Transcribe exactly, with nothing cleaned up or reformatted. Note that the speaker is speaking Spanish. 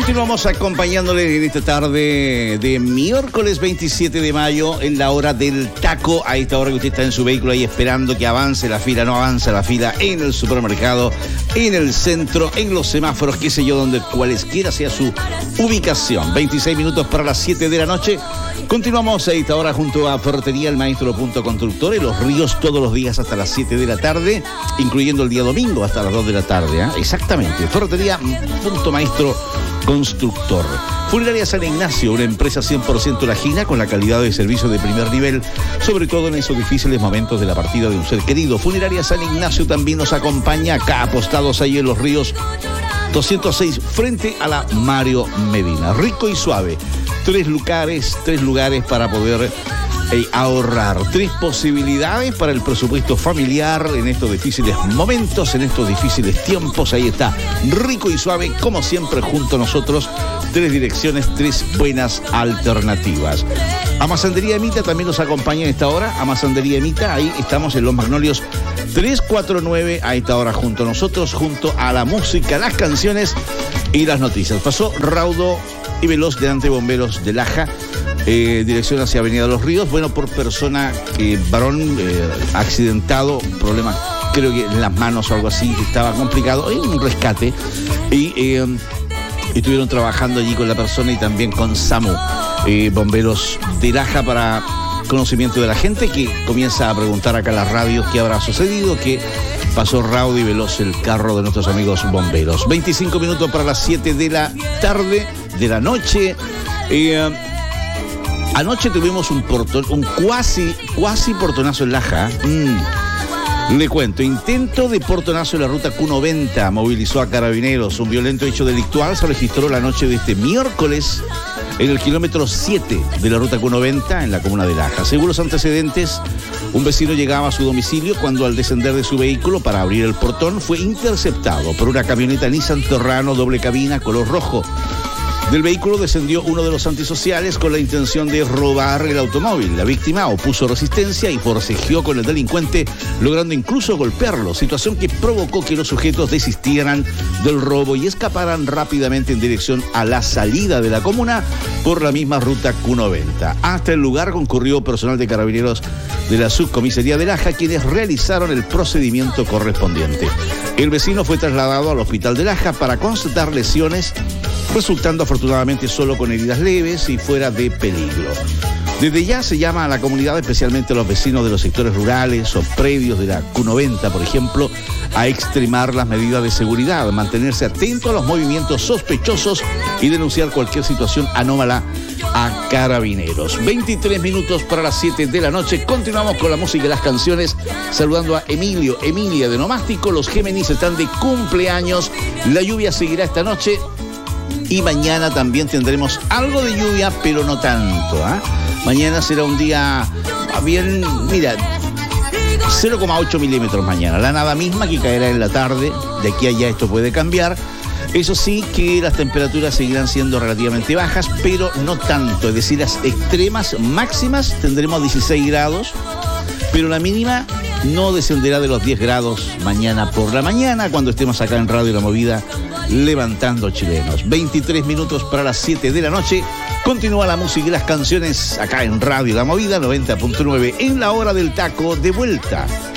Continuamos acompañándole en esta tarde de miércoles veintisiete de mayo en la hora del taco. A esta hora que usted está en su vehículo ahí esperando que avance la fila, no avanza la fila en el supermercado, en el centro, en los semáforos, qué sé yo, donde cualesquiera sea su ubicación. veintiséis minutos para las siete de la noche. Continuamos a esta hora junto a Ferretería El Maestro Punto Constructor en Los Ríos todos los días hasta las siete de la tarde, incluyendo el día domingo hasta las dos de la tarde. ¿eh? Exactamente. Ferretería Punto Maestro Constructor. Funeraria San Ignacio, una empresa cien por ciento lajina con la calidad de servicio de primer nivel, sobre todo en esos difíciles momentos de la partida de un ser querido. Funeraria San Ignacio también nos acompaña acá, apostados ahí en Los Ríos doscientos seis, frente a la Mario Medina. Rico y suave. Tres lugares, tres lugares para poder eh, ahorrar. Tres posibilidades para el presupuesto familiar en estos difíciles momentos, en estos difíciles tiempos. Ahí está, rico y suave, como siempre, junto a nosotros. Tres direcciones, tres buenas alternativas. Amasandería Emita también nos acompaña en esta hora. Amasandería Emita, ahí estamos en Los Magnolios trescientos cuarenta y nueve, a esta hora junto a nosotros, junto a la música, las canciones y las noticias. Pasó raudo y veloz delante de Bomberos de Laja, eh, dirección hacia Avenida Los Ríos. Bueno, por persona, eh, varón eh, accidentado, problema creo que en las manos o algo así, estaba complicado, hay un rescate y eh, estuvieron trabajando allí con la persona y también con SAMU, eh, Bomberos de Laja, para conocimiento de la gente que comienza a preguntar acá en las radios qué habrá sucedido, que pasó raudo y veloz el carro de nuestros amigos bomberos. veinticinco minutos para las siete de la tarde, de la noche. Eh, anoche tuvimos un portón, un cuasi, cuasi portonazo en Laja. Mm. Le cuento, intento de portonazo en la ruta Q noventa, movilizó a carabineros. Un violento hecho delictual se registró la noche de este miércoles en el kilómetro siete de la ruta Q noventa en la comuna de Laja. Según los antecedentes, un vecino llegaba a su domicilio cuando al descender de su vehículo para abrir el portón fue interceptado por una camioneta Nissan Terrano doble cabina color rojo. Del vehículo descendió uno de los antisociales con la intención de robar el automóvil. La víctima opuso resistencia y forcejeó con el delincuente, logrando incluso golpearlo, situación que provocó que los sujetos desistieran del robo y escaparan rápidamente en dirección a la salida de la comuna por la misma ruta Q noventa. Hasta el lugar concurrió personal de carabineros de la subcomisaría de Laja, quienes realizaron el procedimiento correspondiente. El vecino fue trasladado al hospital de Laja para constatar lesiones, resultando afortunadamente solo con heridas leves y fuera de peligro. Desde ya se llama a la comunidad, especialmente a los vecinos de los sectores rurales o predios de la Q noventa, por ejemplo, a extremar las medidas de seguridad, mantenerse atento a los movimientos sospechosos y denunciar cualquier situación anómala a carabineros. veintitrés minutos para las siete de la noche. Continuamos con la música y las canciones, saludando a Emilio, Emilia de Nomástico. Los Géminis están de cumpleaños. La lluvia seguirá esta noche y mañana también tendremos algo de lluvia, pero no tanto. ¿eh? Mañana será un día bien, mira, cero coma ocho milímetros mañana. La nada misma que caerá en la tarde. De aquí a allá esto puede cambiar. Eso sí, que las temperaturas seguirán siendo relativamente bajas, pero no tanto. Es decir, las extremas máximas tendremos dieciséis grados, pero la mínima no descenderá de los diez grados mañana por la mañana, cuando estemos acá en Radio La Movida levantando chilenos. veintitrés minutos para las siete de la noche. Continúa la música y las canciones acá en Radio La Movida noventa punto nueve en la hora del taco. De vuelta